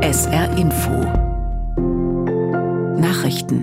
SR Info Nachrichten.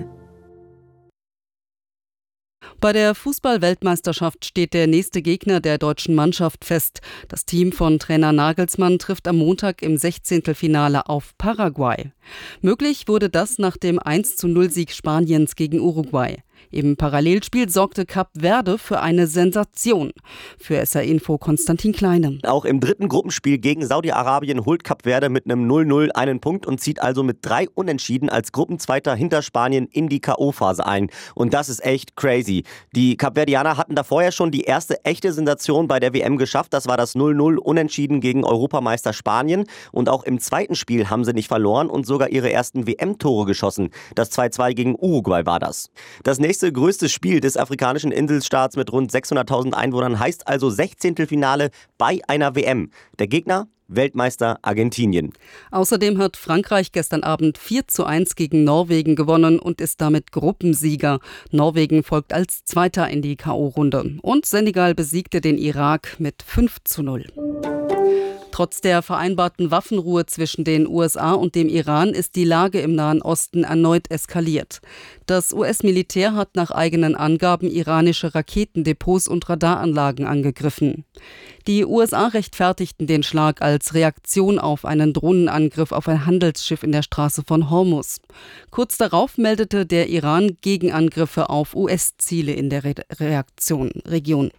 Bei der Fußball-Weltmeisterschaft steht der nächste Gegner der deutschen Mannschaft fest. Das Team von Trainer Nagelsmann trifft am Montag im 16. auf Paraguay. Möglich wurde das nach dem 1:0-Sieg Spaniens gegen Uruguay. Im Parallelspiel sorgte Kap Verde für eine Sensation. Für SR Info Konstantin Kleine. Auch im dritten Gruppenspiel gegen Saudi-Arabien holt Kap Verde mit einem 0:0 einen Punkt und zieht also mit 3 Unentschieden als Gruppenzweiter hinter Spanien in die K.O.-Phase ein. Und das ist echt crazy. Die Kapverdianer hatten da vorher schon die erste echte Sensation bei der WM geschafft. Das war das 0:0 Unentschieden gegen Europameister Spanien. Und auch im zweiten Spiel haben sie nicht verloren und sogar ihre ersten WM-Tore geschossen. Das 2:2 gegen Uruguay war das. Das nächste größte Spiel des afrikanischen Inselstaats mit rund 600.000 Einwohnern heißt also 16. bei einer WM. Der Gegner? Weltmeister Argentinien. Außerdem hat Frankreich gestern Abend 4:1 gegen Norwegen gewonnen und ist damit Gruppensieger. Norwegen folgt als Zweiter in die K.O.-Runde. Und Senegal besiegte den Irak mit 5:0. Trotz der vereinbarten Waffenruhe zwischen den USA und dem Iran ist die Lage im Nahen Osten erneut eskaliert. Das US-Militär hat nach eigenen Angaben iranische Raketendepots und Radaranlagen angegriffen. Die USA rechtfertigten den Schlag als Reaktion auf einen Drohnenangriff auf ein Handelsschiff in der Straße von Hormuz. Kurz darauf meldete der Iran Gegenangriffe auf US-Ziele in der Region.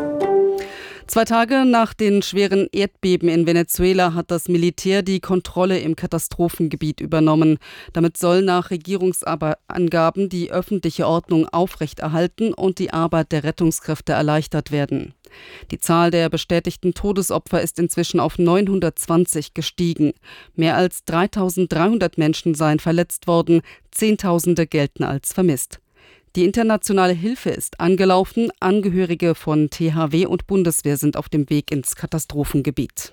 2 Tage nach den schweren Erdbeben in Venezuela hat das Militär die Kontrolle im Katastrophengebiet übernommen. Damit soll nach Regierungsangaben die öffentliche Ordnung aufrechterhalten und die Arbeit der Rettungskräfte erleichtert werden. Die Zahl der bestätigten Todesopfer ist inzwischen auf 920 gestiegen. Mehr als 3.300 Menschen seien verletzt worden, Zehntausende gelten als vermisst. Die internationale Hilfe ist angelaufen. Angehörige von THW und Bundeswehr sind auf dem Weg ins Katastrophengebiet.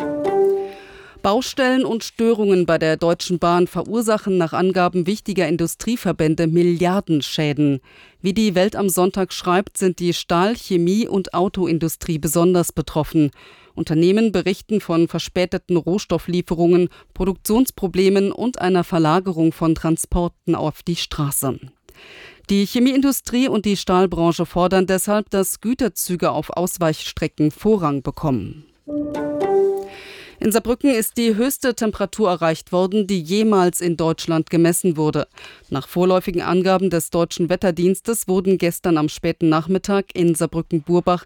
Baustellen und Störungen bei der Deutschen Bahn verursachen nach Angaben wichtiger Industrieverbände Milliardenschäden. Wie die Welt am Sonntag schreibt, sind die Stahl-, Chemie- und Autoindustrie besonders betroffen. Unternehmen berichten von verspäteten Rohstofflieferungen, Produktionsproblemen und einer Verlagerung von Transporten auf die Straße. Die Chemieindustrie und die Stahlbranche fordern deshalb, dass Güterzüge auf Ausweichstrecken Vorrang bekommen. In Saarbrücken ist die höchste Temperatur erreicht worden, die jemals in Deutschland gemessen wurde. Nach vorläufigen Angaben des Deutschen Wetterdienstes wurden gestern am späten Nachmittag in Saarbrücken-Burbach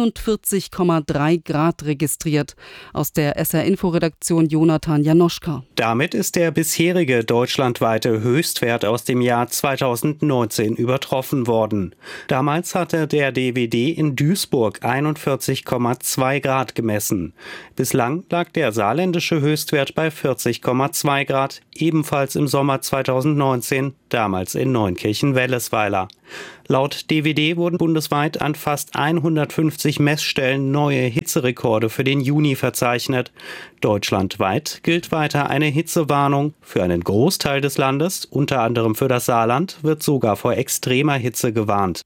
41,3 Grad registriert. Aus der SR-Info-Redaktion Jonathan Janoschka. Damit ist der bisherige deutschlandweite Höchstwert aus dem Jahr 2019 übertroffen worden. Damals hatte der DWD in Duisburg 41,2 Grad gemessen. Bislang lag der saarländische Höchstwert bei 40,2 Grad, ebenfalls im Sommer 2019, damals in Neunkirchen-Wellesweiler. Laut DWD wurden bundesweit an fast 150 Messstellen neue Hitzerekorde für den Juni verzeichnet. Deutschlandweit gilt weiter eine Hitzewarnung. Für einen Großteil des Landes, unter anderem für das Saarland, wird sogar vor extremer Hitze gewarnt.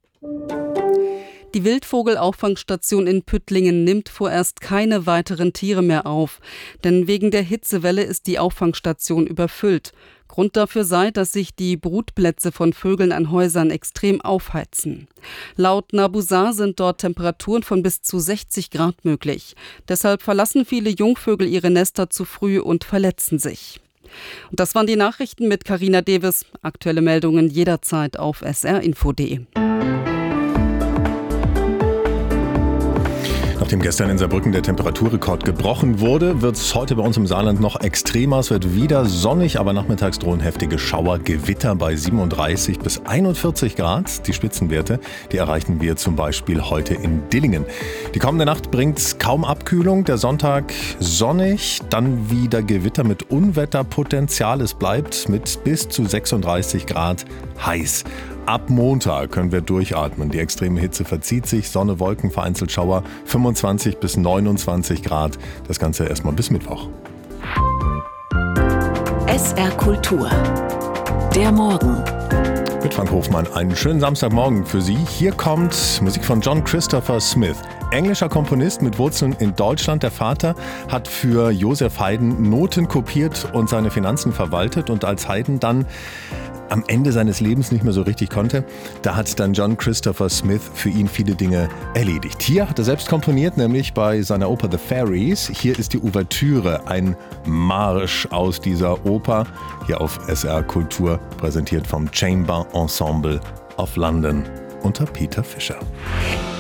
Die Wildvogelauffangstation in Püttlingen nimmt vorerst keine weiteren Tiere mehr auf. Denn wegen der Hitzewelle ist die Auffangstation überfüllt. Grund dafür sei, dass sich die Brutplätze von Vögeln an Häusern extrem aufheizen. Laut Nabusar sind dort Temperaturen von bis zu 60 Grad möglich. Deshalb verlassen viele Jungvögel ihre Nester zu früh und verletzen sich. Und das waren die Nachrichten mit Carina Deves. Aktuelle Meldungen jederzeit auf srinfo.de. Nachdem gestern in Saarbrücken der Temperaturrekord gebrochen wurde, wird es heute bei uns im Saarland noch extremer. Es wird wieder sonnig, aber nachmittags drohen heftige Schauer, Gewitter bei 37 bis 41 Grad. Die Spitzenwerte, die erreichen wir zum Beispiel heute in Dillingen. Die kommende Nacht bringt kaum Abkühlung. Der Sonntag sonnig, dann wieder Gewitter mit Unwetterpotenzial. Es bleibt mit bis zu 36 Grad heiß. Ab Montag können wir durchatmen. Die extreme Hitze verzieht sich, Sonne, Wolken, vereinzelt Schauer, 25 bis 29 Grad. Das Ganze erstmal bis Mittwoch. SR Kultur. Der Morgen. Mit Frank Hofmann einen schönen Samstagmorgen für Sie. Hier kommt Musik von John Christopher Smith. englischer Komponist mit Wurzeln in Deutschland. Der Vater hat für Joseph Haydn Noten kopiert und seine Finanzen verwaltet. Und als Haydn dann am Ende seines Lebens nicht mehr so richtig konnte, da hat dann John Christopher Smith für ihn viele Dinge erledigt. Hier hat er selbst komponiert, nämlich bei seiner Oper The Fairies. Hier ist die Ouvertüre, ein Marsch aus dieser Oper, hier auf SR Kultur, präsentiert vom Chamber Ensemble of London unter Peter Fischer.